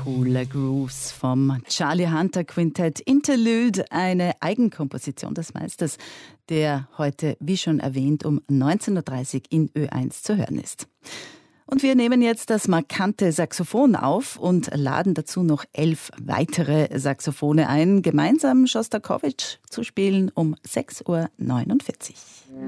Coole Grooves vom Charlie Hunter Quintett Interlude, eine Eigenkomposition des Meisters, der heute, wie schon erwähnt, um 19.30 Uhr in Ö1 zu hören ist. Und wir nehmen jetzt das markante Saxophon auf und laden dazu noch 11 weitere Saxophone ein, gemeinsam Schostakowitsch zu spielen um 6.49 Uhr.